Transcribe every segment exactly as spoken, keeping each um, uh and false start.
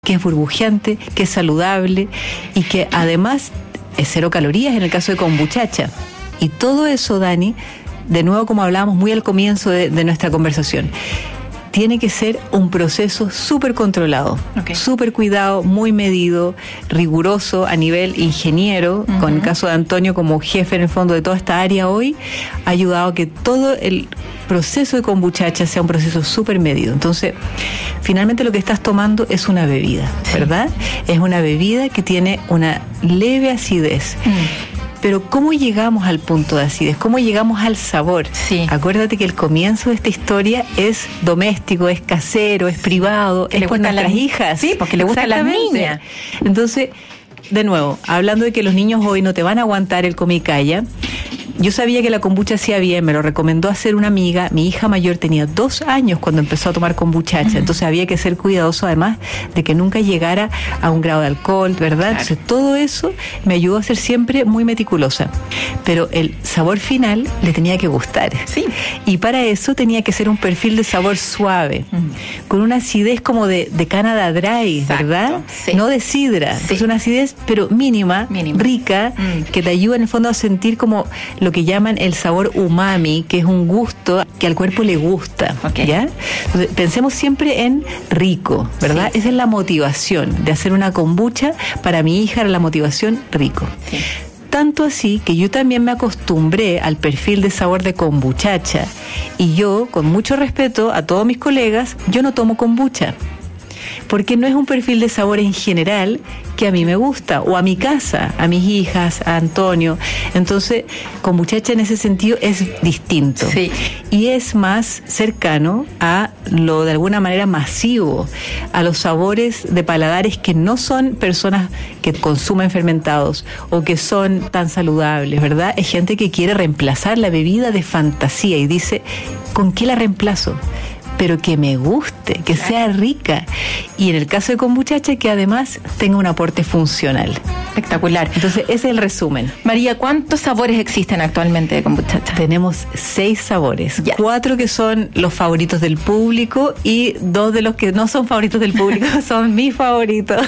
que es burbujeante, que es saludable y que además es cero calorías en el caso de kombuchacha. Y todo eso, Dani, de nuevo como hablábamos muy al comienzo de, de nuestra conversación, tiene que ser un proceso súper controlado, okay. súper cuidado, muy medido, riguroso a nivel ingeniero, uh-huh. con el caso de Antonio como jefe en el fondo de toda esta área hoy, ha ayudado a que todo el proceso de kombuchacha sea un proceso súper medido. Entonces, finalmente lo que estás tomando es una bebida, ¿verdad? Sí. Es una bebida que tiene una leve acidez. Mm. Pero ¿cómo llegamos al punto de acidez? ¿Cómo llegamos al sabor? Sí. Acuérdate que el comienzo de esta historia es doméstico, es casero, es privado, es por nuestras hijas. Sí, porque le gusta a las niñas. Entonces, de nuevo, hablando de que los niños hoy no te van a aguantar el come y calla, yo sabía que la kombucha hacía bien, me lo recomendó hacer una amiga. Mi hija mayor tenía dos años cuando empezó a tomar kombuchacha, uh-huh. entonces había que ser cuidadoso además de que nunca llegara a un grado de alcohol, ¿verdad? Claro. Entonces todo eso me ayudó a ser siempre muy meticulosa. Pero el sabor final le tenía que gustar. Sí. Y para eso tenía que ser un perfil de sabor suave, uh-huh. con una acidez como de, de Canada Dry, exacto. ¿verdad? Sí. No de sidra. Sí. Es una acidez, pero mínima, mínima. rica, mm. que te ayuda en el fondo a sentir como lo que llaman el sabor umami, que es un gusto que al cuerpo le gusta, okay. ¿ya? Entonces, pensemos siempre en rico, ¿verdad? Sí. Esa es la motivación de hacer una kombucha. Para mi hija era la motivación rico. Sí. Tanto así que yo también me acostumbré al perfil de sabor de kombuchacha y yo, con mucho respeto a todos mis colegas, yo no tomo kombucha. Porque no es un perfil de sabor en general que a mí me gusta, o a mi casa, a mis hijas, a Antonio. Entonces, kombuchacha en ese sentido es distinto. Sí. Y es más cercano a lo de alguna manera masivo, a los sabores de paladares que no son personas que consumen fermentados o que son tan saludables, ¿verdad? Es gente que quiere reemplazar la bebida de fantasía y dice, ¿con qué la reemplazo? Pero que me guste, que sea rica. Y en el caso de kombuchacha, que además tenga un aporte funcional. Espectacular. Entonces, ese es el resumen. María, ¿cuántos sabores existen actualmente de kombuchacha? Tenemos seis sabores. Ya. Cuatro que son los favoritos del público y dos de los que no son favoritos del público son mis favoritos.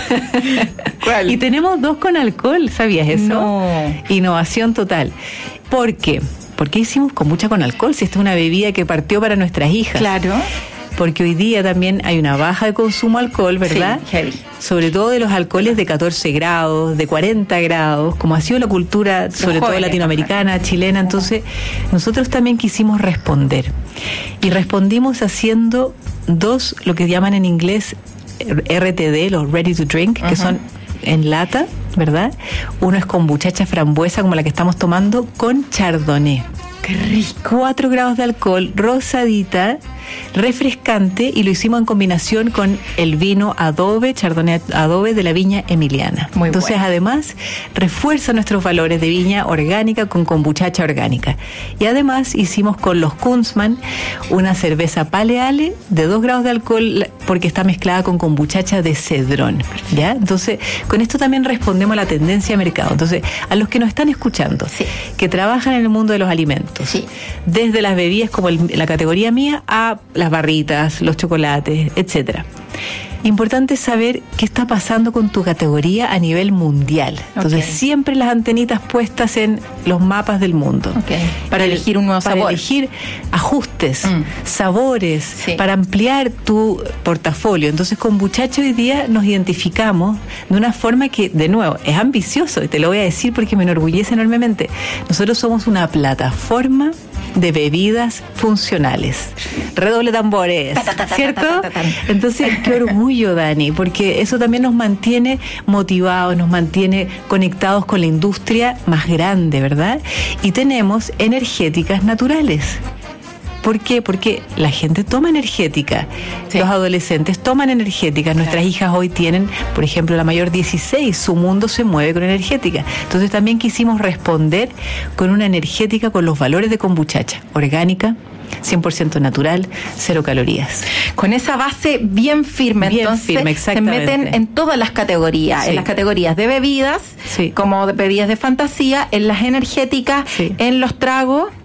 ¿Cuál? Y tenemos dos con alcohol, ¿sabías eso? No. Innovación total. ¿Por qué? ¿Por qué hicimos kombucha con alcohol si esta es una bebida que partió para nuestras hijas? Claro. Porque hoy día también hay una baja de consumo de alcohol, ¿verdad? Sí, heavy. Sobre todo de los alcoholes de catorce grados, de cuarenta grados, como ha sido la cultura, los sobre jóvenes, todo latinoamericana, ajá. chilena. Entonces, nosotros también quisimos responder. Y respondimos haciendo dos, lo que llaman en inglés R T D, los Ready to Drink, ajá. que son en lata, ¿verdad? Uno es kombuchacha frambuesa, como la que estamos tomando, con chardonnay. ¡Qué rico! Cuatro grados de alcohol, rosadita, refrescante, y lo hicimos en combinación con el vino Adobe, Chardonnay Adobe de la viña Emiliana. Muy Entonces, bueno. además, refuerza nuestros valores de viña orgánica con kombuchacha orgánica. Y además hicimos con los Kunzman una cerveza Pale Ale de dos grados de alcohol, porque está mezclada con kombuchacha de cedrón, ¿ya? Entonces, con esto también respondemos a la tendencia de mercado. Entonces, a los que nos están escuchando, sí. que trabajan en el mundo de los alimentos, sí. desde las bebidas como el, la categoría mía a las barritas, los chocolates, etcétera. Importante saber qué está pasando con tu categoría a nivel mundial. Entonces, okay. siempre las antenitas puestas en los mapas del mundo. Okay. Para el, elegir un nuevo para sabor. Para elegir ajustes, mm. sabores, sí. para ampliar tu portafolio. Entonces, con kombuchacha hoy día nos identificamos de una forma que, de nuevo, es ambicioso, y te lo voy a decir porque me enorgullece enormemente. Nosotros somos una plataforma de bebidas funcionales. Redoble tambores, ¿cierto? Entonces, qué orgullo, Dani, porque eso también nos mantiene motivados, nos mantiene conectados con la industria más grande, ¿verdad? Y tenemos energéticas naturales. ¿Por qué? Porque la gente toma energética, sí. los adolescentes toman energética, nuestras claro. hijas hoy tienen, por ejemplo, la mayor dieciséis, su mundo se mueve con energética. Entonces también quisimos responder con una energética con los valores de kombuchacha, orgánica, cien por ciento natural, cero calorías. Con esa base bien firme, bien entonces firme, exactamente. se meten en todas las categorías, sí. en las categorías de bebidas, sí. como de bebidas de fantasía, en las energéticas, sí. en los tragos.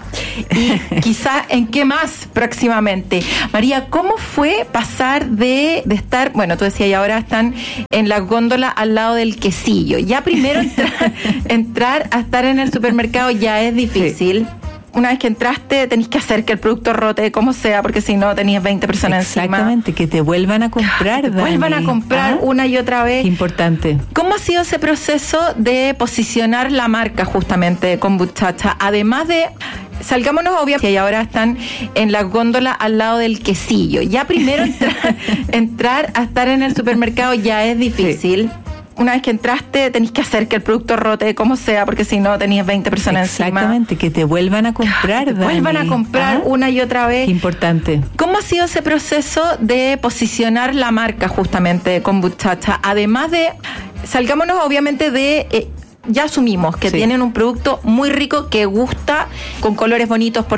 y quizá en qué más próximamente. María, ¿cómo fue pasar de, de estar, bueno, tú decías, y ahora están en la góndola al lado del quesillo? Ya primero entrar, entrar a estar en el supermercado ya es difícil. Sí. Una vez que entraste, tenés que hacer que el producto rote como sea, porque si no tenías veinte personas encima. Exactamente, que te vuelvan a comprar, Te Dani. vuelvan a comprar ¿Ah? una y otra vez. Qué importante. ¿Cómo ha sido ese proceso de posicionar la marca justamente de Kombuchacha? Además de, salgámonos obviamente, y ahora están en la góndola al lado del quesillo. Ya primero entrar, entrar a estar en el supermercado ya es difícil. Sí. Una vez que entraste, tenés que hacer que el producto rote como sea, porque si no tenías veinte personas Exactamente, encima. Exactamente, que te vuelvan a comprar, Te Dani. vuelvan a comprar ¿Ah? una y otra vez. Qué importante. ¿Cómo ha sido ese proceso de posicionar la marca justamente de Kombuchacha? Además de, salgámonos obviamente de... Eh, ya asumimos que sí. tienen un producto muy rico que gusta, con colores bonitos, por